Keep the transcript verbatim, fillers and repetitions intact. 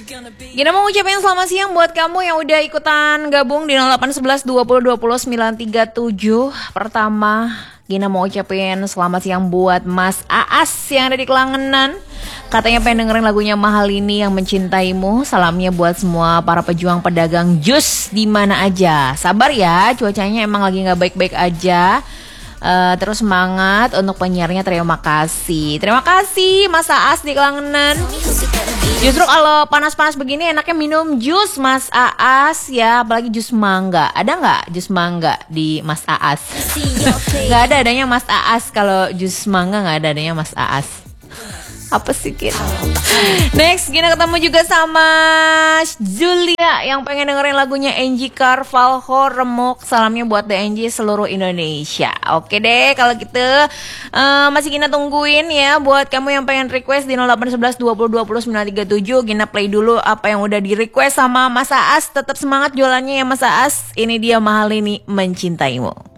Gina mau ucapin selamat siang buat kamu yang udah ikutan gabung di nol delapan satu satu dua nol dua nol sembilan tiga tujuh. Pertama, Gina mau ucapin selamat siang buat Mas Aas yang ada di Kelangenan. Katanya pengen dengerin lagunya Mahal Ini yang Mencintaimu. Salamnya buat semua para pejuang pedagang jus di mana aja. Sabar ya, cuacanya emang lagi nggak baik-baik aja. Uh, terus semangat untuk penyiarnya. Terima kasih. Terima kasih Mas Aas di Kelangenan. Justru kalau panas-panas begini enaknya minum jus Mas Aas ya, apalagi jus mangga. Ada nggak jus mangga di Mas Aas? Nggak ada adanya Mas Aas. Kalau jus mangga nggak ada adanya Mas Aas. Apa sih kita? Next, Gina ketemu juga sama Julia yang pengen dengerin lagunya Angie Carvalho Remuk. Salamnya buat The Angie seluruh Indonesia. Oke deh, kalau gitu uh, masih Gina tungguin ya. Buat kamu yang pengen request di nol delapan satu satu dua nol dua nol sembilan tiga tujuh, Gina play dulu apa yang udah di request sama Mas Aas. Tetap semangat jualannya ya Mas Aas. Ini dia Mahal Ini Mencintaimu.